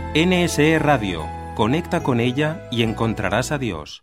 NSE Radio. Conecta con ella y encontrarás a Dios.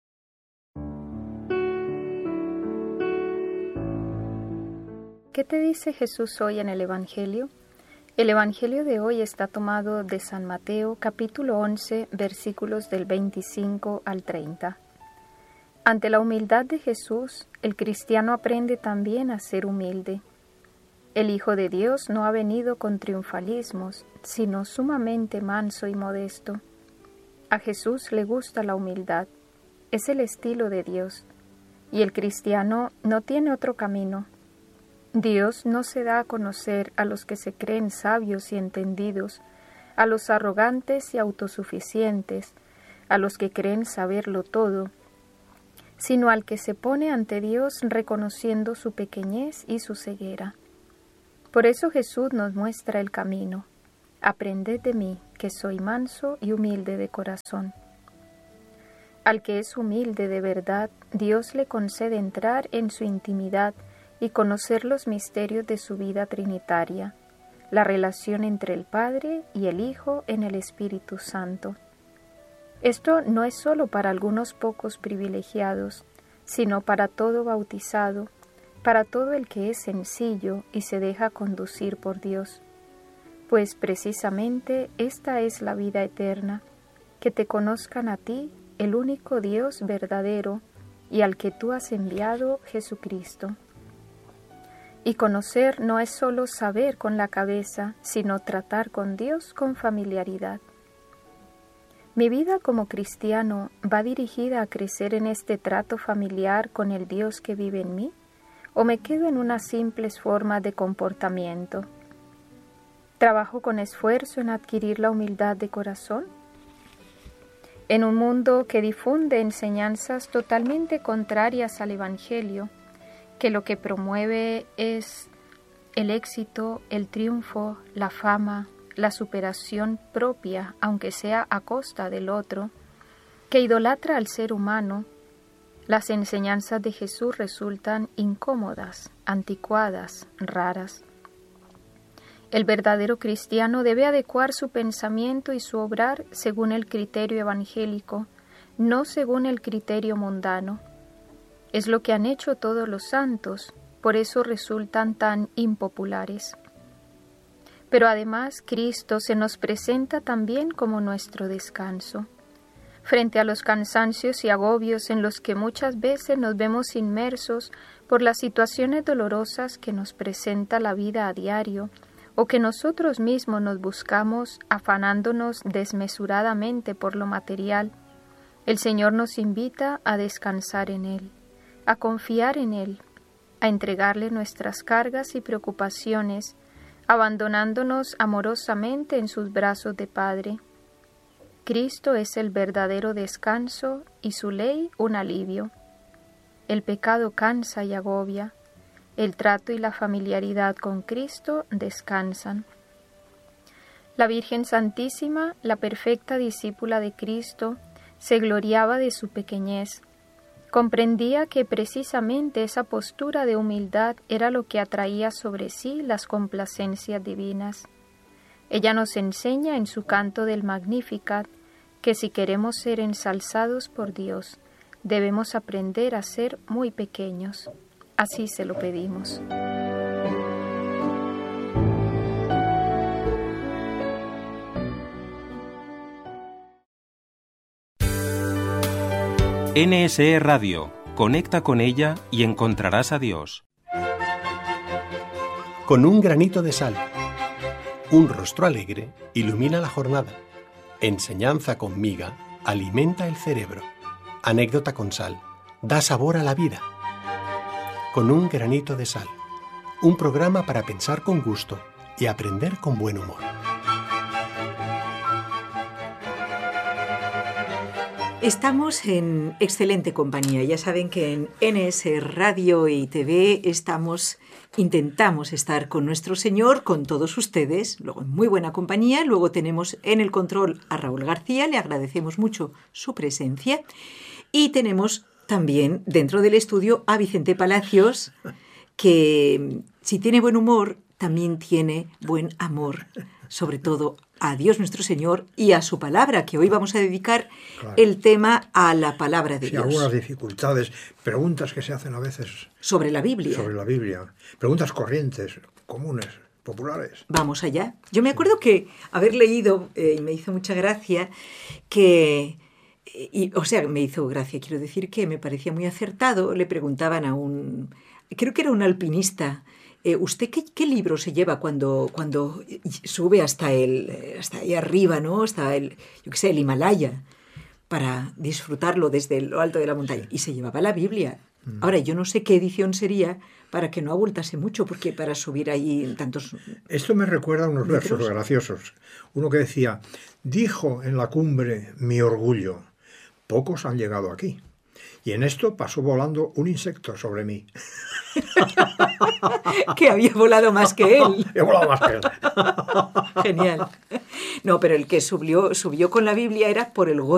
¿Qué te dice Jesús hoy en el Evangelio? El Evangelio de hoy está tomado de San Mateo, capítulo 11, versículos del 25 al 30. Ante la humildad de Jesús, el cristiano aprende también a ser humilde. El Hijo de Dios no ha venido con triunfalismos, sino sumamente manso y modesto. A Jesús le gusta la humildad, es el estilo de Dios, y el cristiano no tiene otro camino. Dios no se da a conocer a los que se creen sabios y entendidos, a los arrogantes y autosuficientes, a los que creen saberlo todo, sino al que se pone ante Dios reconociendo su pequeñez y su ceguera. Por eso Jesús nos muestra el camino. Aprended de mí, que soy manso y humilde de corazón. Al que es humilde de verdad, Dios le concede entrar en su intimidad y conocer los misterios de su vida trinitaria, la relación entre el Padre y el Hijo en el Espíritu Santo. Esto no es solo para algunos pocos privilegiados, sino para todo bautizado, para todo el que es sencillo y se deja conducir por Dios. Pues precisamente esta es la vida eterna, que te conozcan a ti, el único Dios verdadero, y al que tú has enviado, Jesucristo. Y conocer no es solo saber con la cabeza, sino tratar con Dios con familiaridad. Mi vida como cristiano va dirigida a crecer en este trato familiar con el Dios que vive en mí, o me quedo en unas simples formas de comportamiento. ¿Trabajo con esfuerzo en adquirir la humildad de corazón? En un mundo que difunde enseñanzas totalmente contrarias al Evangelio, que lo que promueve es el éxito, el triunfo, la fama, la superación propia, aunque sea a costa del otro, que idolatra al ser humano, las enseñanzas de Jesús resultan incómodas, anticuadas, raras. El verdadero cristiano debe adecuar su pensamiento y su obrar según el criterio evangélico, no según el criterio mundano. Es lo que han hecho todos los santos, por eso resultan tan impopulares. Pero además Cristo se nos presenta también como nuestro descanso. Frente a los cansancios y agobios en los que muchas veces nos vemos inmersos por las situaciones dolorosas que nos presenta la vida a diario, o que nosotros mismos nos buscamos afanándonos desmesuradamente por lo material, el Señor nos invita a descansar en Él, a confiar en Él, a entregarle nuestras cargas y preocupaciones, abandonándonos amorosamente en sus brazos de Padre. Cristo es el verdadero descanso y su ley un alivio. El pecado cansa y agobia. El trato y la familiaridad con Cristo descansan. La Virgen Santísima, la perfecta discípula de Cristo, se gloriaba de su pequeñez. Comprendía que precisamente esa postura de humildad era lo que atraía sobre sí las complacencias divinas. Ella nos enseña en su canto del Magnificat que si queremos ser ensalzados por Dios, debemos aprender a ser muy pequeños. Así se lo pedimos. NSE Radio. Conecta con ella y encontrarás a Dios. Con un granito de sal. Un rostro alegre ilumina la jornada. Enseñanza con miga alimenta el cerebro. Anécdota con sal da sabor a la vida. Con un granito de sal. Un programa para pensar con gusto y aprender con buen humor. Estamos en excelente compañía. Ya saben que en NS Radio y TV intentamos estar con nuestro Señor, con todos ustedes, luego en muy buena compañía. Luego tenemos en el control a Raúl García, le agradecemos mucho su presencia. Y tenemos también dentro del estudio a Vicente Palacios, que si tiene buen humor, también tiene buen amor sobre todo a Dios nuestro Señor y a su palabra, que hoy vamos a dedicar Claro. el tema a la palabra de Sí, Dios. algunas dificultades, preguntas que se hacen a veces Sobre la Biblia. sobre la Biblia, preguntas corrientes, comunes, populares. Vamos allá. Yo me acuerdo que haber leído, y me hizo mucha gracia, me hizo gracia, quiero decir que me parecía muy acertado, le preguntaban creo que era un alpinista, ¿usted qué libro se lleva cuando sube hasta ahí arriba, ¿no? Hasta el Himalaya, para disfrutarlo desde lo alto de la montaña? Sí. Y se llevaba la Biblia. Ahora, yo no sé qué edición sería para que no abultase mucho, porque para subir ahí tantos... Esto me recuerda a unos ¿Metros? versos graciosos. Uno que decía, dijo en la cumbre mi orgullo, pocos han llegado aquí. Y en esto pasó volando un insecto sobre mí. que había volado más que él. He volado más que él. Genial. No, pero el que subió con la Biblia era por el gozo